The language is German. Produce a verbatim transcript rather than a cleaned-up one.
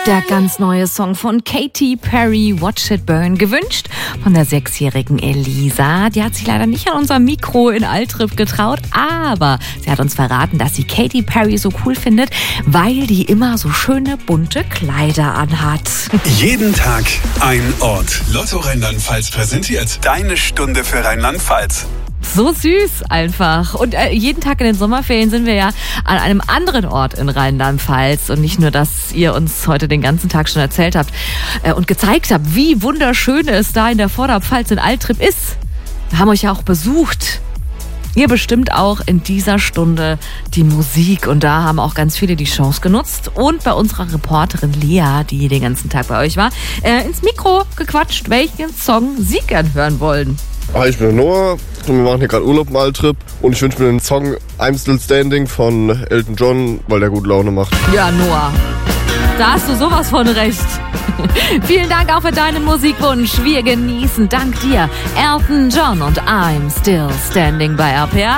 Der ganz neue Song von Katy Perry, Watch It Burn, gewünscht von der sechsjährigen Elisa. Die hat sich leider nicht an unser Mikro in Altrip getraut, aber sie hat uns verraten, dass sie Katy Perry so cool findet, weil die immer so schöne bunte Kleider anhat. Jeden Tag ein Ort. Lotto Rheinland-Pfalz präsentiert deine Stunde für Rheinland-Pfalz. So süß einfach. Und äh, jeden Tag in den Sommerferien sind wir ja an einem anderen Ort in Rheinland-Pfalz. Und nicht nur, dass ihr uns heute den ganzen Tag schon erzählt habt äh, und gezeigt habt, wie wunderschön es da in der Vorderpfalz in Altrip ist. Wir haben euch ja auch besucht. Ihr bestimmt auch in dieser Stunde die Musik. Und da haben auch ganz viele die Chance genutzt. Und bei unserer Reporterin Lea, die den ganzen Tag bei euch war, äh, ins Mikro gequatscht, welchen Song sie gern hören wollen. Hi, ich bin der Noah und wir machen hier gerade Urlaub im Altrip und ich wünsche mir den Song I'm Still Standing von Elton John, weil der gute Laune macht. Ja, Noah, da hast du sowas von recht. Vielen Dank auch für deinen Musikwunsch. Wir genießen dank dir Elton John und I'm Still Standing bei R P R.